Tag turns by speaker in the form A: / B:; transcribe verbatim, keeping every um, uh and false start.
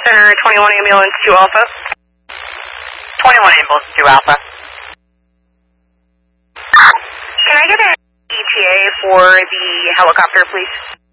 A: Center twenty-one ambulance two Alpha.
B: twenty-one ambulance two Alpha.
A: Can I get an E T A for the helicopter, please?